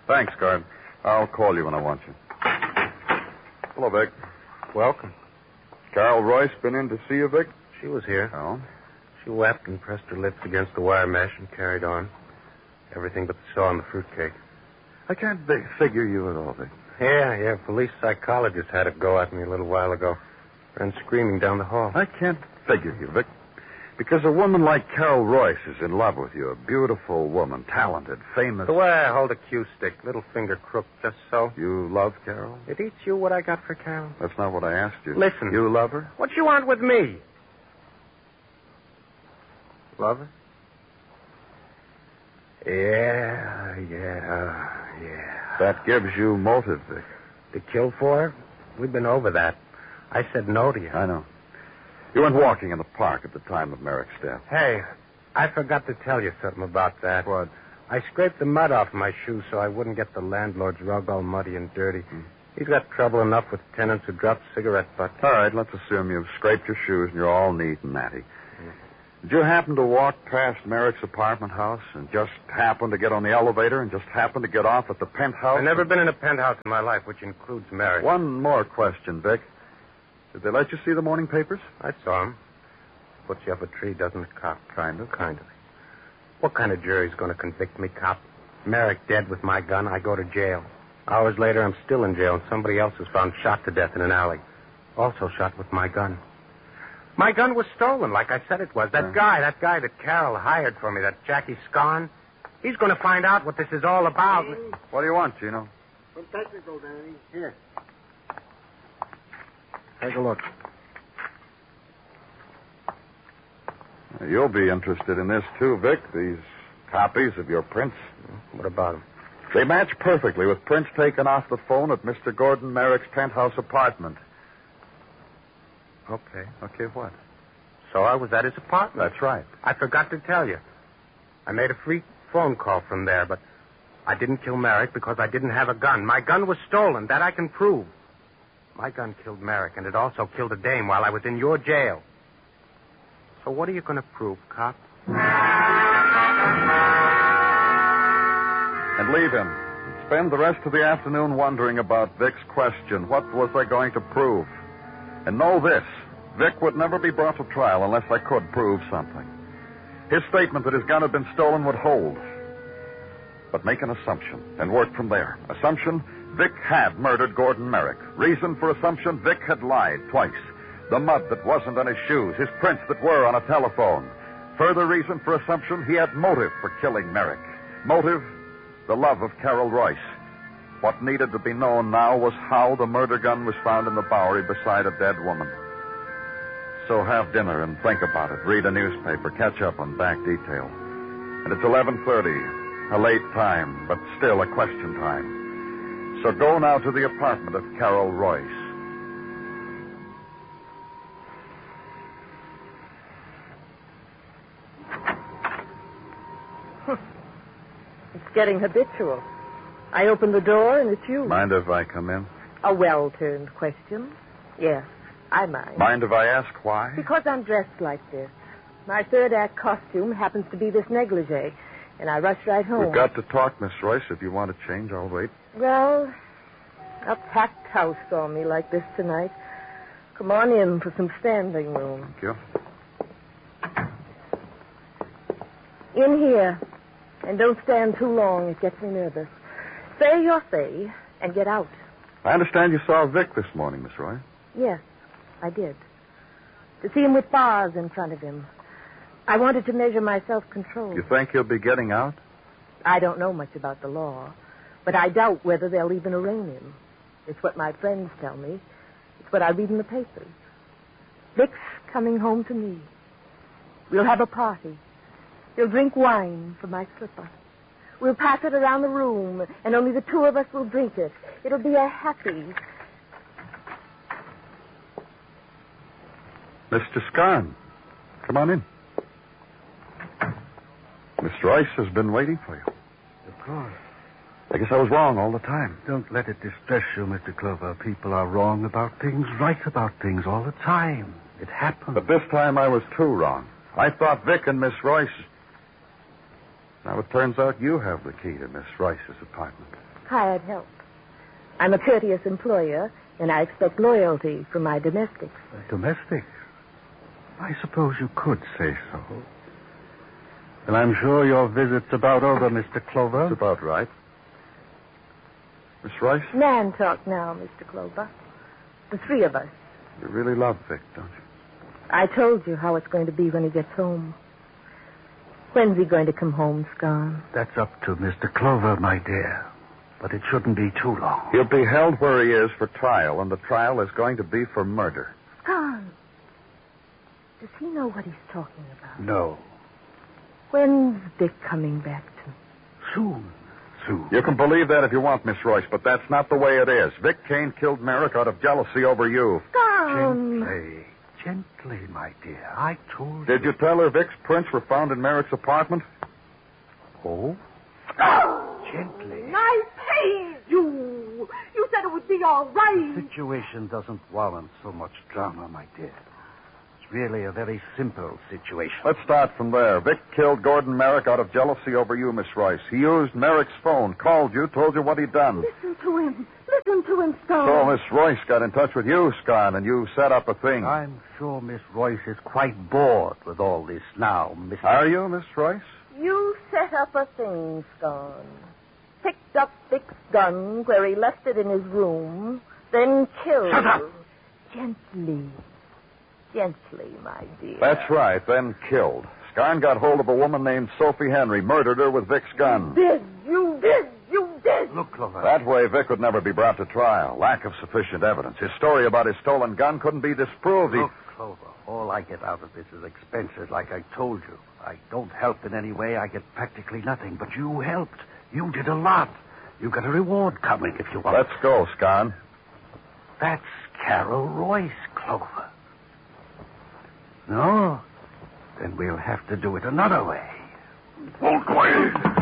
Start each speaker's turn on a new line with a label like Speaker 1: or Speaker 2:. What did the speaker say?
Speaker 1: Thanks, guard. I'll call you when I want you. Hello, Vic.
Speaker 2: Welcome.
Speaker 1: Carol Royce been in to see you, Vic?
Speaker 2: She was here.
Speaker 1: Oh?
Speaker 2: She wept and pressed her lips against the wire mesh and carried on. Everything but the saw and the fruitcake.
Speaker 1: I can't figure you at all, Vic.
Speaker 2: Yeah. Police psychologist had a go at me a little while ago. Ran screaming down the hall.
Speaker 1: I can't figure you, Vic. Because a woman like Carol Royce is in love with you. A beautiful woman, talented, famous.
Speaker 2: The way I hold a cue stick, little finger crooked, just so.
Speaker 1: You love Carol?
Speaker 2: It eats you what I got for Carol.
Speaker 1: That's not what I asked you.
Speaker 2: Listen.
Speaker 1: You love her?
Speaker 2: What you want with me? Love her? Yeah.
Speaker 1: That gives you motive, Vic.
Speaker 2: To kill for her? We've been over that. I said no to you.
Speaker 1: I know. You went walking in the park at the time of Merrick's death.
Speaker 2: Hey, I forgot to tell you something about that.
Speaker 1: What?
Speaker 2: I scraped the mud off my shoes so I wouldn't get the landlord's rug all muddy and dirty. He's got trouble enough with tenants who drop cigarette butts.
Speaker 1: All right, let's assume you've scraped your shoes and you're all neat and natty. Did you happen to walk past Merrick's apartment house and just happen to get on the elevator and just happen to get off at the penthouse?
Speaker 2: I've never been in a penthouse in my life, which includes Merrick.
Speaker 1: One more question, Vic. Did they let you see the morning papers?
Speaker 2: I saw him. Puts you up a tree, doesn't it, cop?
Speaker 1: Kind of.
Speaker 2: What kind of jury's going to convict me, cop? Merrick dead with my gun, I go to jail. Hours later, I'm still in jail, and somebody else is found shot to death in an alley. Also shot with my gun. My gun was stolen, like I said it was. That guy that Carol hired for me, that Jackie Scarn, he's going to find out what this is all about.
Speaker 1: What do you want, Gino?
Speaker 3: Some technical, Danny. Here.
Speaker 1: Take a look. You'll be interested in this, too, Vic. These copies of your prints.
Speaker 2: What about them?
Speaker 1: They match perfectly with prints taken off the phone at Mr. Gordon Merrick's penthouse apartment.
Speaker 2: Okay.
Speaker 1: Okay, what?
Speaker 2: So I was at his apartment.
Speaker 1: That's right.
Speaker 2: I forgot to tell you. I made a free phone call from there, but I didn't kill Merrick because I didn't have a gun. My gun was stolen. That I can prove. My gun killed Merrick, and it also killed a dame while I was in your jail. So what are you going to prove, cop?
Speaker 1: And leave him. Spend the rest of the afternoon wondering about Vic's question. What was I going to prove? And know this. Vic would never be brought to trial unless I could prove something. His statement that his gun had been stolen would hold. But make an assumption and work from there. Assumption, Vic had murdered Gordon Merrick. Reason for assumption, Vic had lied twice. The mud that wasn't on his shoes, his prints that were on a telephone. Further reason for assumption, he had motive for killing Merrick. Motive, the love of Carol Royce. What needed to be known now was how the murder gun was found in the Bowery beside a dead woman. So have dinner and think about it. Read a newspaper. Catch up on back detail. And it's 11:30. A late time, but still a question time. So go now to the apartment of Carol Royce.
Speaker 4: It's getting habitual. I open the door and it's you.
Speaker 1: Mind if I come in?
Speaker 4: A well-turned question. Yes, I mind.
Speaker 1: Mind if I ask why?
Speaker 4: Because I'm dressed like this. My third act costume happens to be this negligee, and I rush right home.
Speaker 1: We've got to talk, Miss Royce. If you want to change, I'll wait.
Speaker 4: Well, a packed house saw me like this tonight. Come on in for some standing room.
Speaker 1: Thank you.
Speaker 4: In here. And don't stand too long. It gets me nervous. Say your say and get out.
Speaker 1: I understand you saw Vic this morning, Miss Roy.
Speaker 4: Yes, I did. To see him with bars in front of him. I wanted to measure my self-control.
Speaker 1: You think he'll be getting out?
Speaker 4: I don't know much about the law, but I doubt whether they'll even arraign him. It's what my friends tell me. It's what I read in the papers. Vic's coming home to me. We'll have a party. He'll drink wine from my slipper. We'll pass it around the room, and only the two of us will drink it. It'll be a happy...
Speaker 1: Mr. Scarn, come on in. Miss Royce has been waiting for you.
Speaker 3: Of course.
Speaker 1: I guess I was wrong all the time.
Speaker 3: Don't let it distress you, Mr. Clover. People are wrong about things, right about things all the time. It happens.
Speaker 1: But this time I was too wrong. I thought Vic and Miss Royce... Now it turns out you have the key to Miss Royce's apartment.
Speaker 4: hired help. I'm a courteous employer, and I expect loyalty from my domestics.
Speaker 3: Domestics? I suppose you could say so. And I'm sure your visit's about over, Mr. Clover.
Speaker 1: That's about right. Miss Royce?
Speaker 4: Man talk now, Mr. Clover. The three of us.
Speaker 1: You really love Vic, don't you?
Speaker 4: I told you how it's going to be when he gets home. When's he going to come home, Scarn?
Speaker 3: That's up to Mr. Clover, my dear. But it shouldn't be too long.
Speaker 1: He'll be held where he is for trial, and the trial is going to be for murder.
Speaker 4: Scarn. Does he know what he's talking about?
Speaker 3: No.
Speaker 4: When's Vic coming back to?
Speaker 3: Soon.
Speaker 1: You can believe that if you want, Miss Royce, but that's not the way it is. Vic Kane killed Merrick out of jealousy over you.
Speaker 4: Scarn.
Speaker 3: Gently, my dear. I told you.
Speaker 1: Did you tell her Vic's prints were found in Merrick's apartment?
Speaker 3: Oh? Gently.
Speaker 4: I paid you. You said it would be all right.
Speaker 3: The situation doesn't warrant so much drama, my dear. It's really a very simple situation.
Speaker 1: Let's start from there. Vic killed Gordon Merrick out of jealousy over you, Miss Royce. He used Merrick's phone, called you, told you what he'd done.
Speaker 4: Listen to him, Scarn.
Speaker 1: So Miss Royce got in touch with you, Scarn, and you set up a thing.
Speaker 3: I'm sure Miss Royce is quite bored with all this now, Mr.
Speaker 1: Are you, Miss Royce?
Speaker 4: You set up a thing, Scarn. Picked up Vic's gun where he left it in his room, then killed.
Speaker 3: Shut up!
Speaker 4: Gently, my dear.
Speaker 1: That's right, then killed. Scarn got hold of a woman named Sophie Henry, murdered her with Vic's gun.
Speaker 4: You did.
Speaker 3: Look, Clover.
Speaker 1: That way, Vic would never be brought to trial. Lack of sufficient evidence. His story about his stolen gun couldn't be disproved.
Speaker 3: Look, Clover, all I get out of this is expenses, like I told you. I don't help in any way. I get practically nothing. But you helped. You did a lot. You got a reward coming if you want.
Speaker 1: Let's go, Scarn.
Speaker 3: That's Carol Royce, Clover. No? Then we'll have to do it another way.
Speaker 1: Hold quiet.